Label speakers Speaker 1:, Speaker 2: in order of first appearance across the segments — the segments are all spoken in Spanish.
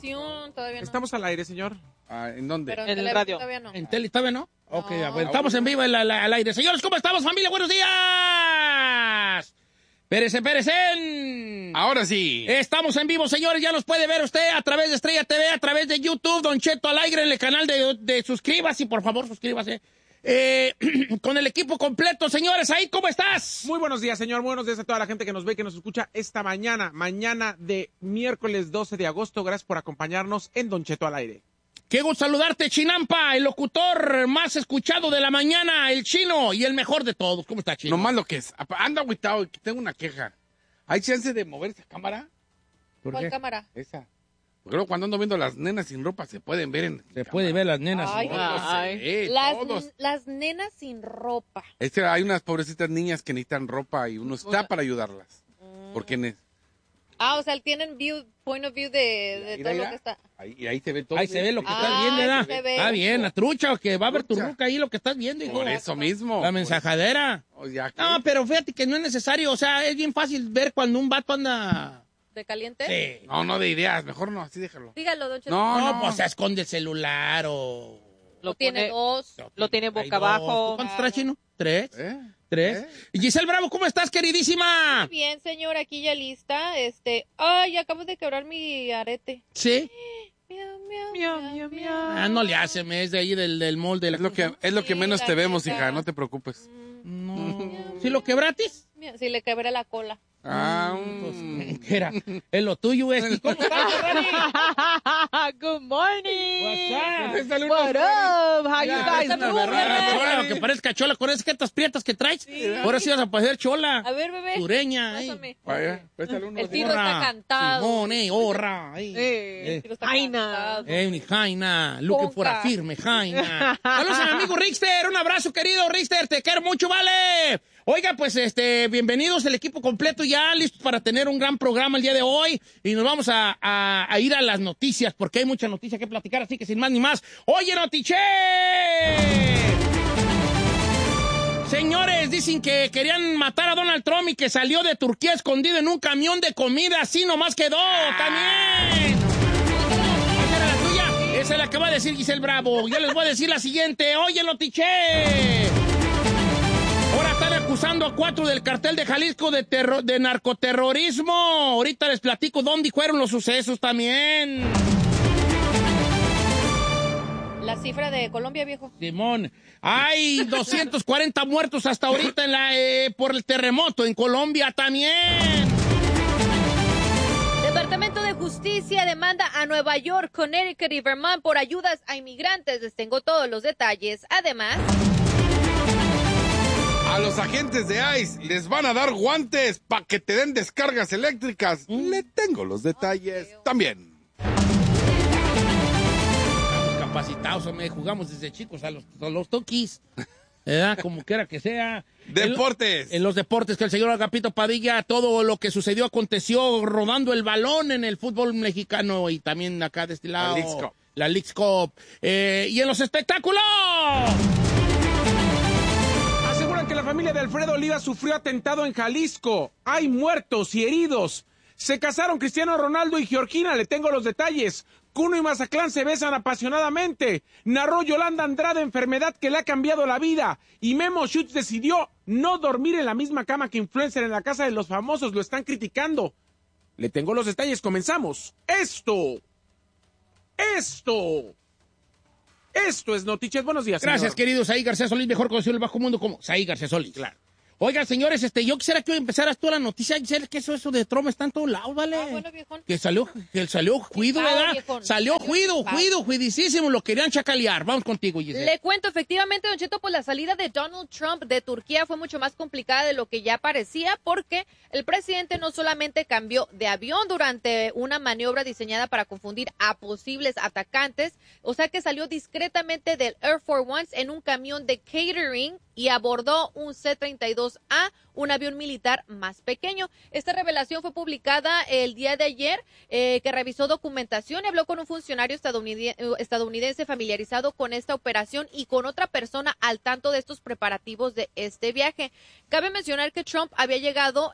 Speaker 1: transmisión, todavía no.
Speaker 2: Estamos al aire, señor.
Speaker 3: ¿En dónde?
Speaker 1: Pero
Speaker 4: En el radio.
Speaker 1: Todavía no.
Speaker 5: ¿En tele todavía no? Ok,
Speaker 1: No.
Speaker 5: bueno, estamos en vivo al aire. Señores, ¿cómo estamos, familia? ¡Buenos días! Pérese.
Speaker 3: Ahora sí.
Speaker 5: Estamos en vivo, señores. Ya nos puede ver usted a través de Estrella TV, a través de YouTube, Don Cheto al aire, en el canal de suscríbase, por favor, suscríbase. Con el equipo completo, señores. Ahí, ¿cómo estás?
Speaker 2: Muy buenos días, señor. Buenos días a toda la gente que nos ve y que nos escucha esta mañana de miércoles 12 de agosto. Gracias por acompañarnos en Don Cheto al aire.
Speaker 5: Qué gusto saludarte, Chinampa, el locutor más escuchado de la mañana, el chino y el mejor de todos. ¿Cómo está, Chino?
Speaker 3: Nomás lo que es. Anda agüitado y tengo una queja. ¿Hay chance de mover esa cámara?
Speaker 1: ¿Cuál cámara?
Speaker 3: Esa. Porque luego cuando ando viendo las nenas sin ropa se pueden ver en
Speaker 5: Se puede ver las nenas.
Speaker 1: Ay,
Speaker 3: todos.
Speaker 1: las nenas sin ropa.
Speaker 3: Es que hay unas pobrecitas niñas que necesitan ropa y uno está para ayudarlas. Porque
Speaker 1: O sea, tienen point of view de todo lo que está.
Speaker 3: ahí se ve todo.
Speaker 5: Ahí se ve lo que estás viendo, ¿verdad?
Speaker 1: se ve.
Speaker 5: Está bien, la trucha, que va a ver tu
Speaker 3: Trucha.
Speaker 5: ruca ahí lo que estás viendo, hijo.
Speaker 3: Por eso mismo.
Speaker 5: La mensajadera.
Speaker 3: Ya que-
Speaker 5: No, pero fíjate que no es necesario, o sea, es bien fácil ver cuando un vato anda...
Speaker 1: ¿De caliente?
Speaker 5: Sí.
Speaker 3: No de ideas. Mejor no, así déjalo.
Speaker 1: Dígalo, don Cheto.
Speaker 5: No, pues se esconde el celular o...
Speaker 1: Lo tiene dos.
Speaker 4: Lo tiene
Speaker 5: Hay
Speaker 4: boca
Speaker 5: dos.
Speaker 4: abajo.
Speaker 5: ¿Cuántos traes, Chino? ¿Tres?
Speaker 3: ¿Eh?
Speaker 5: Y Giselle Bravo, ¿cómo estás, queridísima?
Speaker 1: Muy bien, señor, aquí ya lista. Acabo de quebrar mi arete.
Speaker 5: Sí.
Speaker 1: Miau, miau,
Speaker 4: Miau,
Speaker 1: miau,
Speaker 4: miau,
Speaker 1: miau.
Speaker 5: Ah, no le hace, me es de ahí del molde.
Speaker 3: Es lo que
Speaker 1: Sí,
Speaker 3: menos
Speaker 1: la
Speaker 3: te vemos,
Speaker 1: neta.
Speaker 3: hija. No te preocupes.
Speaker 5: No. ¿Sí lo quebratis?
Speaker 1: Si le quebré la cola.
Speaker 5: ¿Qué era? Es lo tuyo, ¿Y cómo estás, Ferrari?
Speaker 4: Good morning.
Speaker 5: What's up?
Speaker 4: What up? How you guys
Speaker 5: Una verdadera
Speaker 4: doing?
Speaker 5: chola, que parezca chola con esas jetas prietas que traes. Ahora sí vas a parecer chola.
Speaker 1: A ver, bebé.
Speaker 5: Sureña,
Speaker 1: Pásame.
Speaker 3: Vaya, préstale uno.
Speaker 1: El tiro está cantado.
Speaker 5: Simón, horra.
Speaker 1: El tiro está
Speaker 4: Jaina.
Speaker 1: cantado.
Speaker 5: Mi Jaina, looking for a
Speaker 1: Ponca.
Speaker 5: firme, Jaina. Saludos a mi amigo Richter, un abrazo, querido Richter, te quiero mucho, vale. Oiga, pues, bienvenidos el equipo completo ya, listos para tener un gran programa el día de hoy. Y nos vamos a ir a las noticias, porque hay mucha noticia que platicar, así que sin más ni más. ¡Oye, Notiche! Señores, dicen que querían matar a Donald Trump y que salió de Turquía escondido en un camión de comida, así nomás quedó, también. ¿Esa era la tuya? Esa es la que va a decir Giselle Bravo. Yo les voy a decir la siguiente. ¡Oye, Notiche! Ahora están acusando a 4 del cartel de Jalisco de narcoterrorismo. Ahorita les platico dónde fueron los sucesos también.
Speaker 1: La cifra de Colombia, viejo.
Speaker 5: Simón, hay 240 muertos hasta ahorita por el terremoto en Colombia también.
Speaker 1: Departamento de Justicia demanda a Nueva York, Connecticut y Vermont por ayudas a inmigrantes. Les tengo todos los detalles. Además,
Speaker 3: A los agentes de ICE les van a dar guantes para que te den descargas eléctricas. Le tengo los detalles también.
Speaker 5: Estamos capacitados, jugamos desde chicos a los toquis. ¿Verdad? Como quiera que sea.
Speaker 3: Deportes.
Speaker 5: En los deportes, que el señor Agapito Padilla, todo lo que sucedió aconteció rodando el balón en el fútbol mexicano y también acá de este lado. La Leagues Cup. Y en los espectáculos.
Speaker 2: Aseguran que la familia de Alfredo Oliva sufrió atentado en Jalisco. Hay muertos y heridos. Se casaron Cristiano Ronaldo y Georgina. Le tengo los detalles. Cuno y Mazatlán se besan apasionadamente. Narró Yolanda Andrade enfermedad que le ha cambiado la vida. Y Memo Schutz decidió no dormir en la misma cama que influencer en la casa de los famosos. Lo están criticando. Le tengo los detalles. Comenzamos. Esto es Noticias. Buenos días,
Speaker 5: Gracias,
Speaker 2: señor.
Speaker 5: querido Saí García Solís, mejor conocido en el bajo mundo como Saí García Solís.
Speaker 2: Claro.
Speaker 5: Oigan, señores, yo quisiera que hoy empezaras tú la noticia. Giselle, que eso de Trump está en todos lados, ¿vale?
Speaker 1: bueno, viejón.
Speaker 5: Que salió juido,
Speaker 1: Claro,
Speaker 5: ¿verdad?
Speaker 1: viejón.
Speaker 5: Salió
Speaker 1: Salió
Speaker 5: juidísimo, lo querían chacalear. Vamos contigo, Giselle.
Speaker 1: Le cuento, efectivamente, Don Cheto, pues la salida de Donald Trump de Turquía fue mucho más complicada de lo que ya parecía, porque el presidente no solamente cambió de avión durante una maniobra diseñada para confundir a posibles atacantes, o sea que salió discretamente del Air Force One en un camión de catering y abordó un C-32A, un avión militar más pequeño. Esta revelación fue publicada el día de ayer, que revisó documentación y habló con un funcionario estadounidense familiarizado con esta operación y con otra persona al tanto de estos preparativos de este viaje. Cabe mencionar que Trump había llegado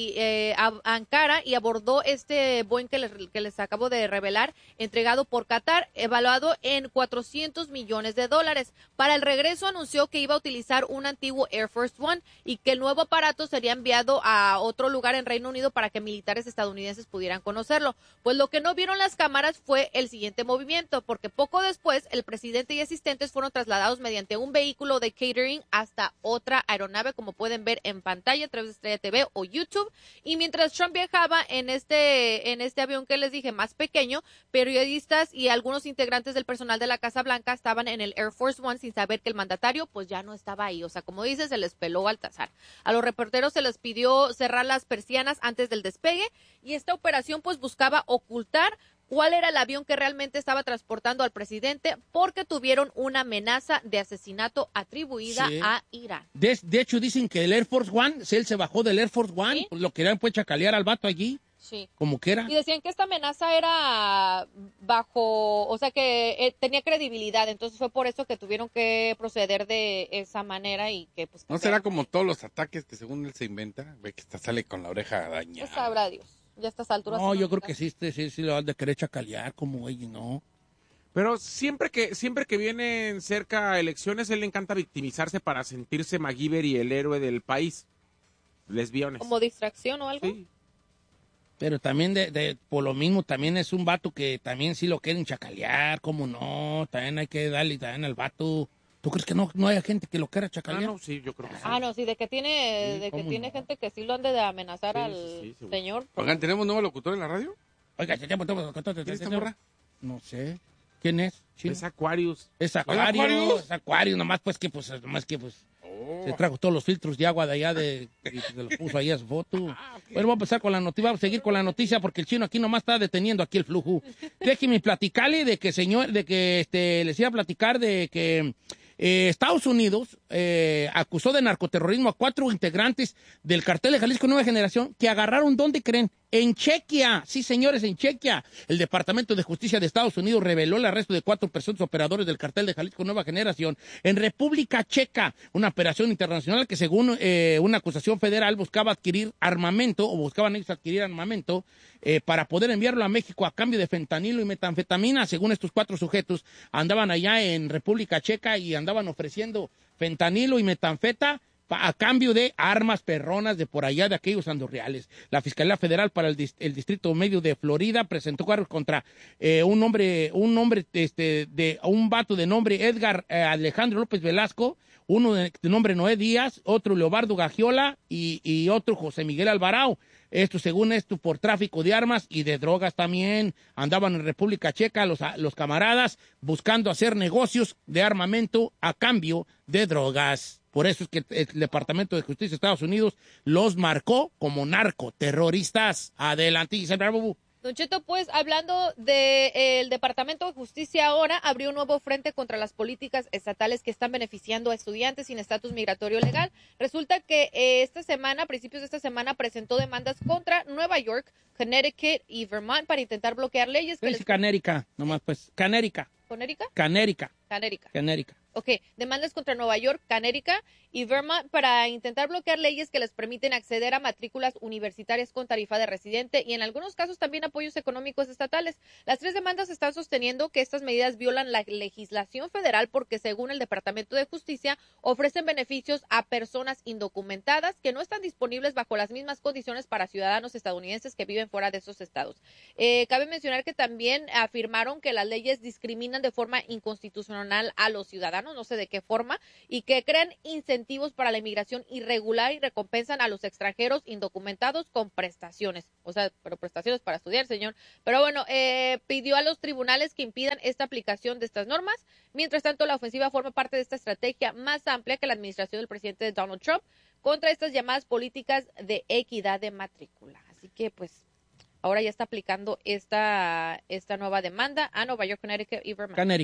Speaker 1: a Ankara y abordó este Boeing que les acabo de revelar, entregado por Qatar, evaluado en $400 millones. Para el regreso anunció que iba a utilizar un antiguo Air Force One y que el nuevo aparato sería enviado a otro lugar en Reino Unido para que militares estadounidenses pudieran conocerlo. Pues lo que no vieron las cámaras fue el siguiente movimiento, porque poco después el presidente y asistentes fueron trasladados mediante un vehículo de catering hasta otra aeronave, como pueden ver en pantalla a través de Estrella TV o YouTube. Y mientras Trump viajaba en este avión que les dije más pequeño, periodistas y algunos integrantes del personal de la Casa Blanca estaban en el Air Force One sin saber que el mandatario pues ya no estaba ahí. O sea, como dice, se les peló Baltasar. A los reporteros se les pidió cerrar las persianas antes del despegue y esta operación pues buscaba ocultar cuál era el avión que realmente estaba transportando al presidente, porque tuvieron una amenaza de asesinato atribuida a Irán.
Speaker 5: De hecho, dicen que el Air Force One, si él se bajó del Air Force One,
Speaker 1: ¿Sí?
Speaker 5: pues lo querían pues chacalear al vato allí.
Speaker 1: Sí.
Speaker 5: Como que era.
Speaker 1: Y decían que esta amenaza era bajo, o sea que tenía credibilidad, entonces fue por eso que tuvieron que proceder de esa manera y que pues...
Speaker 3: ¿No será como todos los ataques que según él se inventa? Ve que hasta sale con la oreja dañada.
Speaker 1: Ya sabrá Dios, ya a estas alturas...
Speaker 5: No, yo creo que sí lo han de querer chacalear como ella, ¿no?
Speaker 2: Pero siempre que vienen cerca elecciones, él le encanta victimizarse para sentirse MacGyver y el héroe del país. Lesbiones.
Speaker 1: ¿Como distracción o algo?
Speaker 2: Sí.
Speaker 5: Pero también por lo mismo, también es un vato que también sí lo quieren chacalear, ¿cómo no? También hay que darle también al vato. ¿Tú crees que no haya gente que lo quiera chacalear?
Speaker 2: No, sí, yo creo que sí.
Speaker 1: No, sí, de que tiene
Speaker 5: no?
Speaker 1: gente que sí lo han de amenazar
Speaker 2: Sí,
Speaker 1: al
Speaker 2: sí, seguro.
Speaker 1: señor.
Speaker 3: Oigan, ¿tenemos nuevo locutor en la radio?
Speaker 5: Oiga,
Speaker 3: ¿Quién es esta morra?
Speaker 5: no sé. ¿Quién es? ¿Chino?
Speaker 2: Es Aquarius.
Speaker 5: Es
Speaker 3: ¿Hola,
Speaker 5: Acuario.
Speaker 3: Aquarius?
Speaker 5: Es Acuario, nomás que se trajo todos los filtros de agua de allá y se los puso ahí a su foto. Bueno, vamos a empezar con la noticia, vamos a seguir con la noticia porque el chino aquí nomás está deteniendo aquí el flujo. Déjeme platicarle les iba a platicar de que Estados Unidos acusó de narcoterrorismo a 4 integrantes del cartel de Jalisco Nueva Generación que agarraron, ¿dónde creen? En Chequia. Sí, señores, en Chequia. El Departamento de Justicia de Estados Unidos reveló el arresto de 4 presuntos operadores del cartel de Jalisco Nueva Generación en República Checa, una operación internacional que según una acusación federal buscaban ellos adquirir armamento para poder enviarlo a México a cambio de fentanilo y metanfetamina. Según estos 4 sujetos, andaban allá en República Checa y andaban ofreciendo fentanilo y metanfeta a cambio de armas perronas de por allá de aquellos andorreales. La Fiscalía Federal para el Distrito Medio de Florida presentó cargos contra un vato de nombre Edgar Alejandro López Velasco, uno de nombre Noé Díaz, otro Leobardo Gagiola y otro José Miguel Alvarado. Según esto, por tráfico de armas y de drogas también. Andaban en República Checa los camaradas buscando hacer negocios de armamento a cambio de drogas. Por eso es que el Departamento de Justicia de Estados Unidos los marcó como narcoterroristas. Adelante, Gisela Bubu.
Speaker 1: Don Cheto, pues hablando del Departamento de Justicia ahora, abrió un nuevo frente contra las políticas estatales que están beneficiando a estudiantes sin estatus migratorio legal. Resulta que a principios de esta semana, presentó demandas contra Nueva York, Connecticut y Vermont para intentar bloquear leyes que
Speaker 5: Canérica, nomás pues, Canérica.
Speaker 1: ¿Conérica?
Speaker 5: Canérica.
Speaker 1: Canérica. Ok, demandas contra Nueva York, Connecticut y Vermont para intentar bloquear leyes que les permiten acceder a matrículas universitarias con tarifa de residente y en algunos casos también apoyos económicos estatales. Las 3 demandas están sosteniendo que estas medidas violan la legislación federal porque, según el Departamento de Justicia, ofrecen beneficios a personas indocumentadas que no están disponibles bajo las mismas condiciones para ciudadanos estadounidenses que viven fuera de esos estados. Cabe mencionar que también afirmaron que las leyes discriminan de forma inconstitucional a los ciudadanos, no sé de qué forma, y que crean incentivos para la inmigración irregular y recompensan a los extranjeros indocumentados con prestaciones. O sea, pero prestaciones para estudiar, señor. Pero bueno, pidió a los tribunales que impidan esta aplicación de estas normas. Mientras tanto, la ofensiva forma parte de esta estrategia más amplia que la administración del presidente Donald Trump contra estas llamadas políticas de equidad de matrícula. Así que, pues, ahora ya está aplicando esta nueva demanda a Nueva York, Connecticut y Vermont.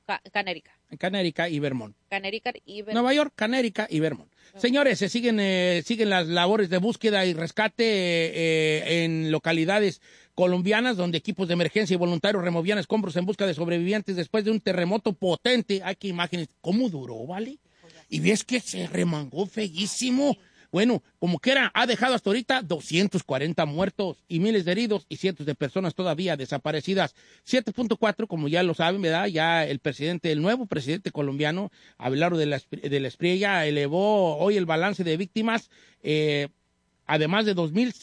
Speaker 5: Connecticut y Vermont.
Speaker 1: Connecticut y Vermont.
Speaker 5: Nueva York, Connecticut y Vermont. Señores, se siguen las labores de búsqueda y rescate en localidades colombianas donde equipos de emergencia y voluntarios removían escombros en busca de sobrevivientes después de un terremoto potente. Hay que imaginar cómo duró, ¿vale? Y ves que se remangó feísimo. Bueno, como quiera, ha dejado hasta ahorita 240 muertos y miles de heridos y cientos de personas todavía desaparecidas. 7.4, como ya lo saben, ¿verdad? Ya el nuevo presidente colombiano, Abelardo de la Espriella, elevó hoy el balance de víctimas, además de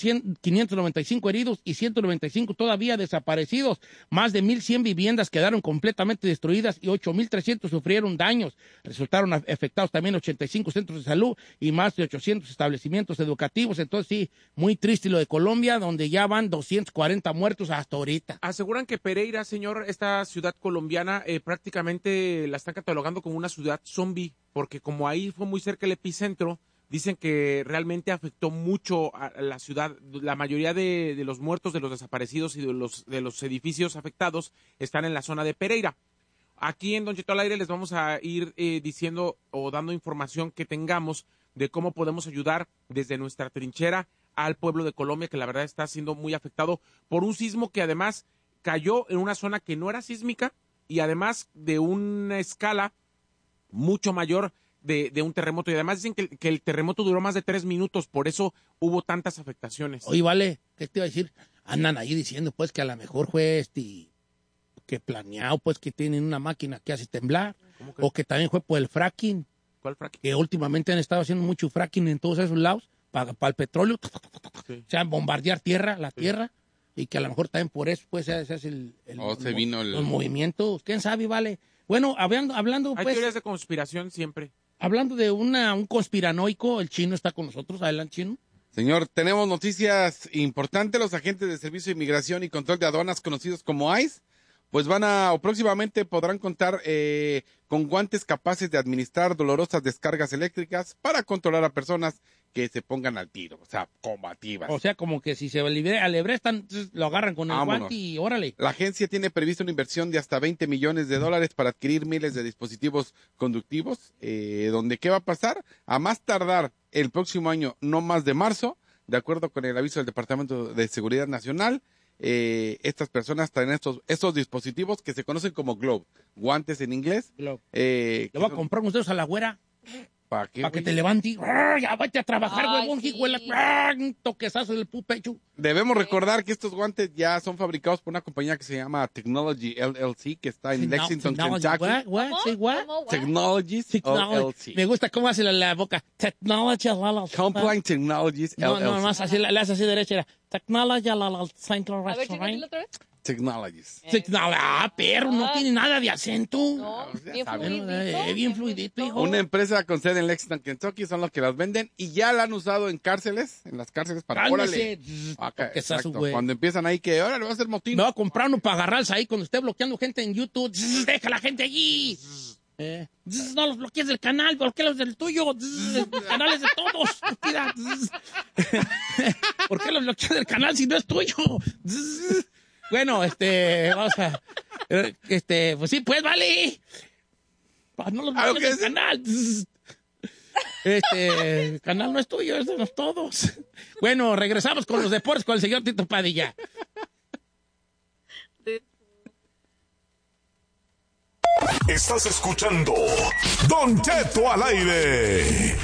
Speaker 5: 2.595 heridos y 195 todavía desaparecidos. Más de 1.100 viviendas quedaron completamente destruidas y 8.300 sufrieron daños. Resultaron afectados también 85 centros de salud y más de 800 establecimientos educativos. Entonces, sí, muy triste lo de Colombia, donde ya van 240 muertos hasta ahorita.
Speaker 2: Aseguran que Pereira, señor, esta ciudad colombiana, prácticamente la están catalogando como una ciudad zombie, porque como ahí fue muy cerca el epicentro, dicen que realmente afectó mucho a la ciudad. La mayoría de los muertos, de los desaparecidos y de los edificios afectados están en la zona de Pereira. Aquí en Don Cheto al Aire les vamos a ir diciendo o dando información que tengamos de cómo podemos ayudar desde nuestra trinchera al pueblo de Colombia, que la verdad está siendo muy afectado por un sismo que además cayó en una zona que no era sísmica y además de una escala mucho mayor de un terremoto. Y además dicen que el terremoto duró más de 3 minutos, por eso hubo tantas afectaciones.
Speaker 5: Oye, vale, ¿qué te iba a decir? Andan ahí diciendo, pues, que a lo mejor fue que planeado, pues, que tienen una máquina que hace temblar, o que también fue por el fracking.
Speaker 2: ¿Cuál fracking?
Speaker 5: Que últimamente han estado haciendo mucho fracking en todos esos lados, para el petróleo,
Speaker 2: Sí.
Speaker 5: o sea, bombardear la tierra, y que a lo mejor también por eso, pues, se hace los movimientos. ¿Quién sabe, vale? Bueno, hablando,
Speaker 2: Hay
Speaker 5: pues...
Speaker 2: teorías de conspiración siempre.
Speaker 5: Hablando de un conspiranoico, el chino está con nosotros. Adelante, chino.
Speaker 3: Señor, tenemos noticias importantes. Los agentes de Servicio de Inmigración y Control de Aduanas, conocidos como ICE, pues próximamente podrán contar con guantes capaces de administrar dolorosas descargas eléctricas para controlar a personas que se pongan al tiro, o sea, combativas.
Speaker 5: O sea, como que si se alebrestan, lo agarran con el guante y órale.
Speaker 3: La agencia tiene previsto una inversión de hasta $20 millones para adquirir miles de dispositivos conductivos, donde ¿qué va a pasar? A más tardar el próximo año, no más de marzo, de acuerdo con el aviso del Departamento de Seguridad Nacional, estas personas traen estos dispositivos que se conocen como glove, guantes en inglés.
Speaker 5: Le voy a comprar unos dedos a la güera
Speaker 3: para
Speaker 5: que te levante. Ya vete a trabajar, huevón, hijuela. Un toquezazo del pecho.
Speaker 3: Debemos recordar que estos guantes ya son fabricados por una compañía que se llama Technology LLC, que está en Lexington, Kentucky. Technologies LLC.
Speaker 5: Me gusta cómo hace la boca. Technology LLC.
Speaker 3: Compliant Technologies LLC.
Speaker 5: No, más así, la hace así derecha. Technology LLC.
Speaker 1: A ver, chico, dilo otra vez.
Speaker 3: Technologies.
Speaker 5: Perro, no tiene nada de acento.
Speaker 1: No, bien fluidito.
Speaker 5: Bien fluidito, hijo.
Speaker 3: Una empresa con sede en Lexington, Kentucky, son los que las venden y ya la han usado en las cárceles para órale. Exacto. Cuando empiezan ahí que ahora le va a hacer motín.
Speaker 5: Me voy a comprar uno para agarrarse ahí cuando esté bloqueando gente en YouTube. Deja a la gente allí. No los bloquees del canal, bloquealos del tuyo. Canales de todos. Estúpida. ¿Por qué los bloqueas del canal si no es tuyo? Bueno, vamos a... pues sí, pues, vale. No los bloquees del canal. El canal no es tuyo, es de los todos. Bueno, regresamos con los deportes con el señor Tito Padilla.
Speaker 6: Estás escuchando Don Cheto al Aire.